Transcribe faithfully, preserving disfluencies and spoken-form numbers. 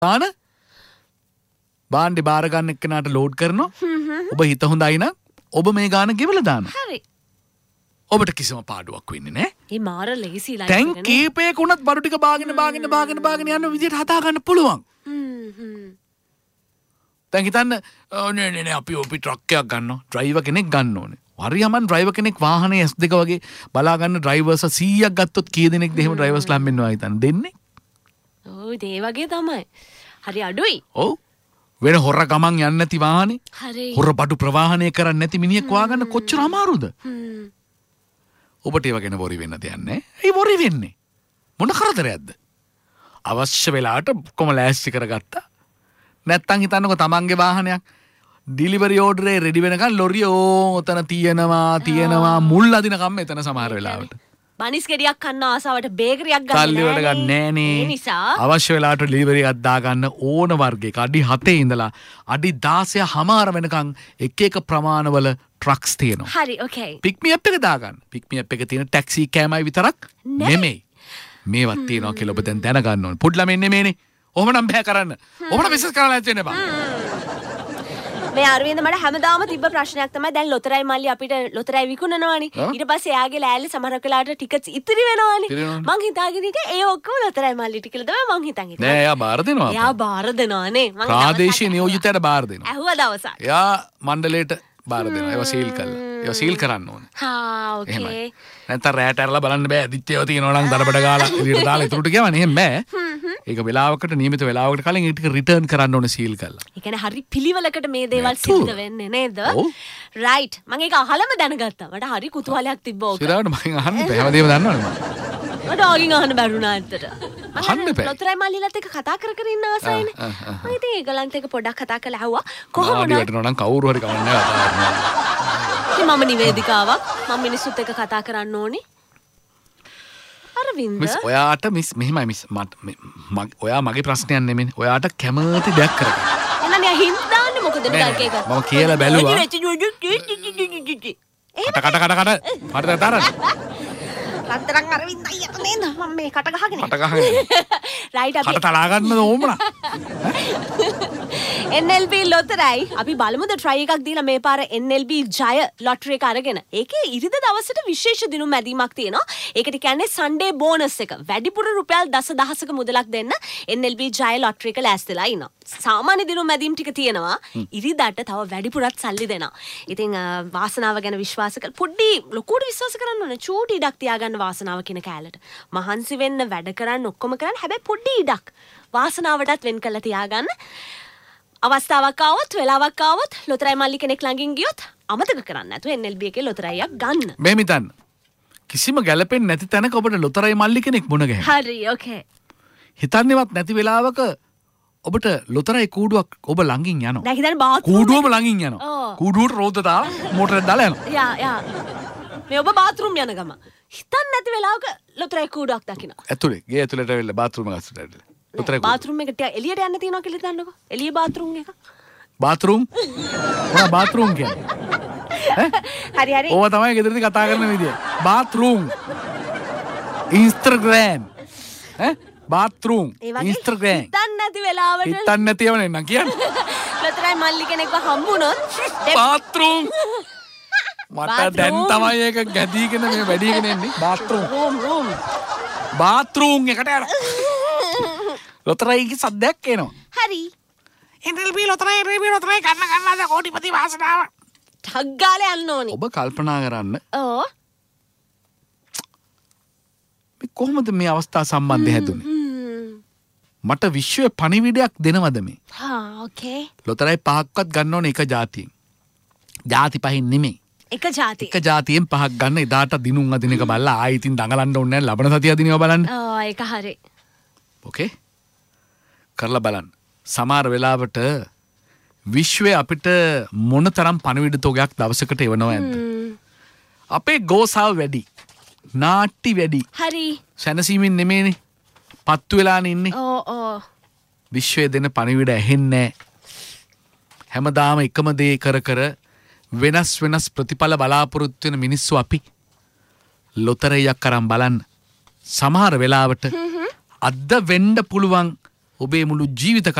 දාන බාණ්ඩේ බාර ගන්න එක්කනට ලෝඩ් කරනවා. ඔබ හිත හොඳයි නම් ඔබ මේ ගාන ගෙවලා දානවා. හරි. ඔබට කිසිම පාඩුවක් වෙන්නේ නැහැ. මේ මාර ලේසි ලයිෆ් දැන් කීපයක උනත් බඩු ටික බාගෙන බාගෙන බාගෙන බාගෙන යන විදිහට හදා ගන්න පුළුවන්. හ්ම් හ්ම්. දැන් හිතන්න නේ නේ නේ අපි ඔපි ට්‍රක් එකක් ගන්නවා. ඩ්‍රයිවර් කෙනෙක් ගන්න ඕනේ. හරියමන් ඩ්‍රයිවර් කෙනෙක් වාහනේ එස් දෙක වගේ බලා ගන්න ඩ්‍රයිවර්ස් සීයක් ගත්තොත් කී දෙනෙක්ද එහෙම ඩ්‍රයිවර්ස්ලා හම්බෙන්නවා හිතන්න දෙන්නේ? ඔව් ඒ වගේ තමයි. හරි අඩුයි. ඔව්. වෙන හොර ගමන් යන්නේ නැති වාහනේ. හරි. හොර බඩු ප්‍රවාහනය කරන්නේ නැති මිනිහෙක් වාගන්න කොච්චර අමාරුද? හ්ම්. ඔබට ඒව ගැන වොරි වෙන්න දෙයක් නැහැ. ඒ වොරි වෙන්නේ මොන කරදරයක්ද? අවශ්‍ය වෙලාවට කොම ලෑස්ති කරගත්තා. නැත්තම් හිතන්නකෝ තමන්ගේ වාහනයක් ඩිලිවරි ඕඩරේ රෙඩි වෙනකන් ලොරිය ඕ ඔතන තියෙනවා තියෙනවා මුල් අදිනකම් එතන සමහර වෙලාවට. බනිස් ගෙඩියක් කන්න ආසාවට බේකරියක් ගන්න තල්ලි වලට ගන්න නෑනේ. ඒ නිසා අවශ්‍ය වෙලාවට ඩිලිවරි එකක් දා ගන්න ඕන වර්ගයක අඩි හතේ ඉඳලා අඩි දාසය හමාර වෙනකන් එක එක ප්‍රමාණවල ට්‍රක්ස් තියෙනවා. හරි ඕකේ. පික් මි අප් එක දාගන්න. පික් මි අප් එකේ තියෙන ටැක්සි කෑමයි විතරක් නෙමෙයි. මේවත් තියෙනවා කියලා ඔබ දැන් දැනගන්න ඕනේ. පොඩි ළමෙන් නෙමෙයිනේ. ඔහොම නම් බෑ කරන්න. ඔහොම බිස්නස් කරන්න නැති වෙන්න බෑ. මේ අරවින්ද මට හැමදාම තිබ්බ ප්‍රශ්නයක් තමයි දැන් ලොතරැයි මල්ලි අපිට ලොතරැයි විකුණනවානේ. ඊට පස්සේ එයාගේ ලෑල්ලේ සමහරක් වෙලාවට ටිකට්ස් ඉතිරි වෙනවානේ. මං හිතාගෙන හිටියේ ඒ ඔක්කොම ලොතරැයි මල්ලිට කියලා තමයි මං හිතන් හිටියේ. නෑ එයා බාර දෙනවා. එයා බාර දෙනවානේ. මං ප්‍රාදේශීය නියෝජිතයට බාර දෙනවා. ඇහුවා දවසක්. එයා මණ්ඩලයට බාර දෙනවා. ඒවා සීල් කළා. ඒවා සීල් කරන්න ඕනේ. හා ඕකේ. නැත්නම් රැට ඇරලා බලන්න බෑ. දිත්තේව තියෙනවා නම් දරබඩ ගාලා ඉදිරියට දාලා ඉතුරුට කියවන්නේ එහෙම බෑ. ඒක වෙලාවකට නියමිත වෙලාවකට කලින් ඒක ටික රිටර්න් කරන්න ඕනේ සීල් කරලා. ඒ කියන්නේ හරි පිළිවෙලකට මේ දේවල් සිද්ධ වෙන්නේ නේද? රයිට්. මම ඒක අහලම දැනගත්තා. මට හරි කුතුහලයක් තිබ්බ ඕක. සිරාවට මම අහන්න බෑ. හැමදේම දන්නවනේ මම. මට ආගින් අහන්න බැරුණා ඇත්තට. අහන්න බෑ. ලොතරැයි මල්ලිලත් එක්ක කතා කර කර ඉන්න ආසයිනේ. මම ඉතින් ඒගලන්ට එක පොඩ්ඩක් කතා කරලා ඇහුවා. කොහොමද? ආඩි වටනවා නම් කවුරු හරි කවන්නේ කතා කරනවා. ඉතින් මම නිවේදිකාවක්. මම මිනිස්සුත් එක්ක කතා කරන්න ඕනේ. අරවින්ද මිස් ඔයාට මිස් මෙහෙමයි මිස් මට ඔයා මගේ ප්‍රශ්නයක් නෙමෙයි. ඔයාට කැමති දෙයක් කරගන්න. එහෙනම් යා හින්දා දාන්නේ මොකද නිකන් ඒක? මම කියලා බැලුවා. කට කට කට කට මට තරන්න. රත්තරන් අරවින්ද අයියා නේද? මම මේ කට ගහගෙන. කට ගහගෙන. රයිට් අපි කට තලා ගන්නද ඕමනා? එන් එල් බී ලොතරැයි අපි බලමුද try එකක් දීලා මේ පාර එන් එල් බී ජය ලොටරි එක අරගෙන. ඒකේ ඉරිද දවසට විශේෂ දිනුම් මැදීමක් තියෙනවා. ඒකට කියන්නේ සන්ඩේ බෝනස් එක. වැඩිපුර රුපියල් දසදහසක මුදලක් දෙන්න එන් එල් බී ජය ලොටරි එක ලෑස්තිලා ඉන්නවා. සාමාන්‍ය දිනුම් මැදීම් ටික තියෙනවා. ඉරිදාට තව වැඩිපුරත් සල්ලි දෙනවා. ඉතින් වාසනාව ගැන විශ්වාස කර පොඩ්ඩි ලොකුට විශ්වාස කරන්න ඕනේ. චූටි ඉඩක් තියාගන්න වාසනාව කියන කෑල්ලට. මහන්සි වෙන්න වැඩ කරන්න ඔක්කොම කරන්න. හැබැයි පොඩ්ඩි ඉඩක් වාසනාවටත් වෙන් කරලා තියාගන්න. අවස්ථාවක් ආවොත් වෙලාවක් ආවොත් ලොතරැයි මල්ලි කෙනෙක් ළඟින් ගියොත් අමතක කරන්න නැතුව එන් එල් බී එකේ ලොතරැයියක් ගන්න. මේ මිතන්න. කිසිම ගැළපෙන්නේ නැති තැනක ඔබට ලොතරැයි මල්ලි කෙනෙක් මුණ ගැහෙන. හරි ඕකේ. හිතන්නේවත් නැති වෙලාවක ඔබට ලොතරැයි කූඩුවක් ඔබ ළඟින් යනවා. දැන් හිතන්න බාත්රූම් කූඩුවම ළඟින් යනවා. කූඩුවට රෝද දාලා මෝටරයක් දාලා යනවා. යා යා. මේ ඔබ බාත්රූම් යන ගම. හිතන්න නැති වෙලාවක ලොතරැයි කූඩුවක් දකිනවා. ඇතුලේ ගේ ඇතුලට ඇවිල්ලා බාත්රූම් එක ඇතුලට ඇවිල්ලා. බාත්රූම් එකට ටික එළියට යන්න තියෙනවා කියලා හිතන්නකෝ. එළිය බාත්රූම් එක. බාත්රූම්? මොනවා බාත්රූම් කියන්නේ? ඈ? හරි හරි. ඕවා තමයි ගෙදරදී කතා කරන විදිය. බාත්රූම්. ඉන්ස්ටාග්‍රෑම්. ඈ? බාත්රූම්. ඉන්ස්ටාග්‍රෑම්. හිතන්න නැති වෙලාවට හිතන්න නැතිව නේ නම් කියන්නේ. ලොතරැයි මල්ලි කෙනෙක්ව හම්බුනොත් බාත්රූම්. මට දැන් තමයි ඒක ගැදීගෙන මේ වැඩිගෙන එන්නේ. බාත්රූම්. Room room. බාත්රූම් එකට යනවා. ලොතරැයිගේ සද්දයක් එනවා. හරි. එන් එල් බී ලොතරැයි එන් එල් බී ලොතරැයි ගන්න ගන්නද කෝටිපති වාසනාව. ටග් ගාලා යන්න ඕනේ. ඔබ කල්පනා කරන්න. ඔව්. මේ කොහොමද මේ අවස්ථාව සම්බන්ධය හැදුනේ? මට විශ්වයේ පණිවිඩයක් දෙනවද මේ? හා ඕකේ. ලොතරැයි පහක්වත් ගන්න ඕනේ එක જાතියෙන්. ಜಾති පහින් නෙමෙයි. එක જાති. එක જાතියෙන් පහක් ගන්න එදාට දිනුම් අදින එක බලලා ආයෙ ඉතින් දඟලන්න ඕනේ නැහැ. ලබන සතිය අදිනවා බලන්න. ආ ඒක හරි. ඕකේ. කරලා බලන්න. සමහර වෙලාවට විශ්වයේ අපිට මොනතරම් පණිවිඩ තෝගයක් දවසකට එවනවා ඇද්ද? අපේ ගෝසාව වැඩි. නාට්ටි වැඩි. හරි. සැනසීමෙන් නෙමෙයිනේ. පත්තු වෙලානේ ඉන්නේ. ඕ ඕ. විශ්වයේ දෙන පණිවිඩ ඇහෙන්නේ නැහැ. හැමදාම එකම දේ කර කර වෙනස් වෙනස් ප්‍රතිඵල බලාපොරොත්තු වෙන මිනිස්සු අපි. ලොතරැයියක් අරන් බලන්න. සමහර වෙලාවට අද වෙන්න පුළුවන් ඔබේ මුළු ජීවිත